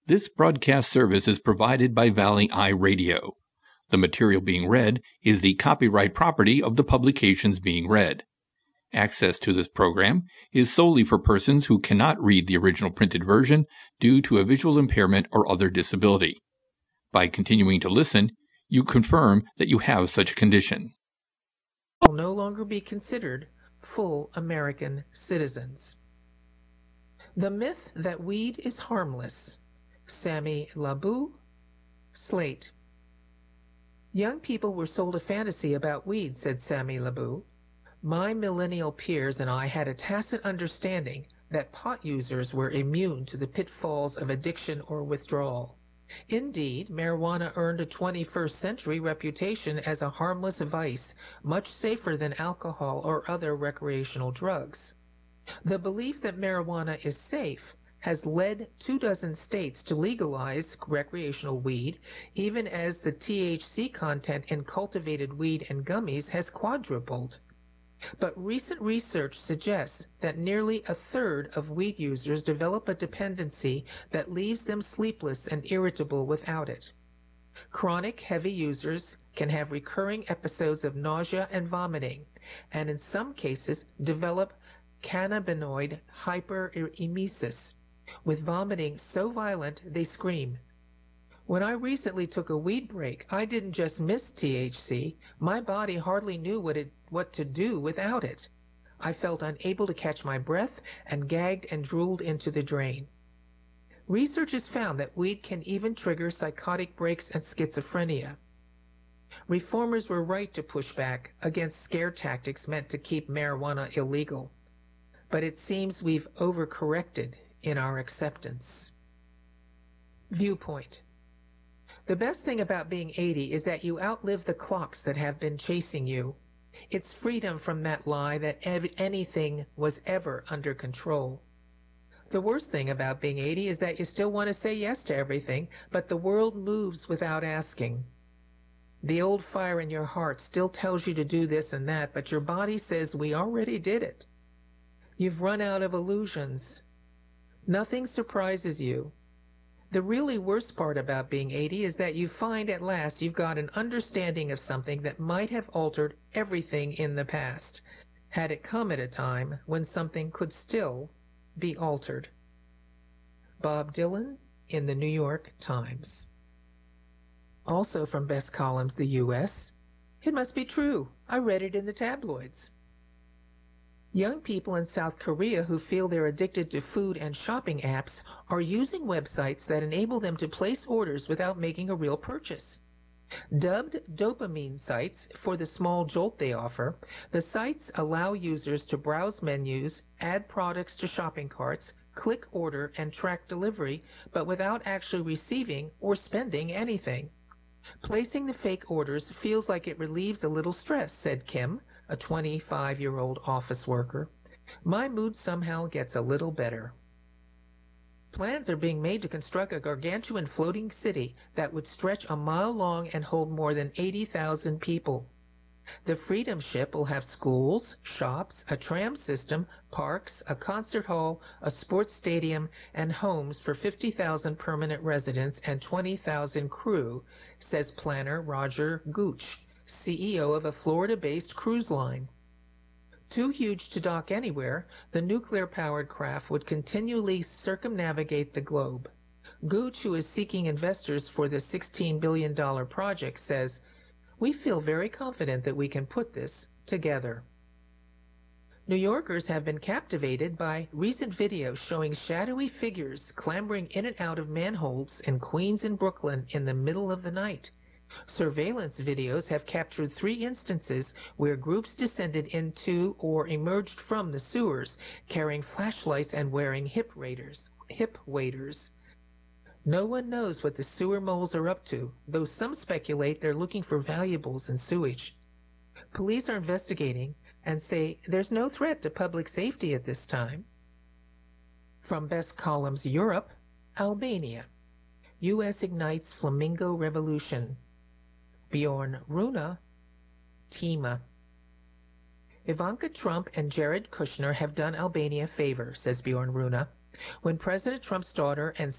This broadcast service is provided by Valley Eye Radio. The material being read is the copyright property of the publications being read. Access to this program is solely for persons who cannot read the original printed version due to a visual impairment or other disability. By continuing to listen, you confirm that you have such a condition. Will no longer be considered full American citizens. The myth that weed is harmless. Sammy LaBou, Slate. Young people were sold a fantasy about weed, said Sammy LaBou. My millennial peers and I had a tacit understanding that pot users were immune to the pitfalls of addiction or withdrawal. Indeed, marijuana earned a 21st century reputation as a harmless vice, much safer than alcohol or other recreational drugs. The belief that marijuana is safe has led 24 states to legalize recreational weed, even as the THC content in cultivated weed and gummies has quadrupled. But recent research suggests that nearly a third of weed users develop a dependency that leaves them sleepless and irritable without it. Chronic heavy users can have recurring episodes of nausea and vomiting, and in some cases develop cannabinoid hyperemesis, with vomiting so violent they scream. When I recently took a weed break, I didn't just miss THC. My body hardly knew what to do without it. I felt unable to catch my breath and gagged and drooled into the drain. Research has found that weed can even trigger psychotic breaks and schizophrenia. Reformers were right to push back against scare tactics meant to keep marijuana illegal. But it seems we've overcorrected in our acceptance. Viewpoint. The best thing about being 80 is that you outlive the clocks that have been chasing you. It's freedom from that lie that anything was ever under control. The worst thing about being 80 is that you still want to say yes to everything, but the world moves without asking. The old fire in your heart still tells you to do this and that, but your body says we already did it. You've run out of illusions. Nothing surprises you. The really worst part about being 80 is that you find at last you've got an understanding of something that might have altered everything in the past, had it come at a time when something could still be altered. Bob Dylan in the New York Times. Also from Best Columns, the U.S. It must be true. I read it in the tabloids. Young people in South Korea who feel they're addicted to food and shopping apps are using websites that enable them to place orders without making a real purchase. Dubbed dopamine sites for the small jolt they offer, the sites allow users to browse menus, add products to shopping carts, click order, and track delivery, but without actually receiving or spending anything. Placing the fake orders feels like it relieves a little stress, said Kim, a 25-year-old office worker. My mood somehow gets a little better. Plans are being made to construct a gargantuan floating city that would stretch a mile long and hold more than 80,000 people. The Freedom Ship will have schools, shops, a tram system, parks, a concert hall, a sports stadium, and homes for 50,000 permanent residents and 20,000 crew, says planner Roger Gooch, CEO of a Florida-based cruise line. Too huge to dock anywhere, the nuclear-powered craft would continually circumnavigate the globe. Gooch, who is seeking investors for the $16 billion project, says, "We feel very confident that we can put this together." New Yorkers have been captivated by recent videos showing shadowy figures clambering in and out of manholes in Queens and Brooklyn in the middle of the night. Surveillance videos have captured 3 instances where groups descended into or emerged from the sewers, carrying flashlights and wearing hip waders. No one knows what the sewer moles are up to, though some speculate they're looking for valuables and sewage. Police are investigating and say there's no threat to public safety at this time. From Best Columns Europe, Albania. U.S. ignites Flamingo Revolution. Bjorn Runa, Tima. Ivanka Trump and Jared Kushner have done Albania a favor, says Bjorn Runa. When President Trump's daughter and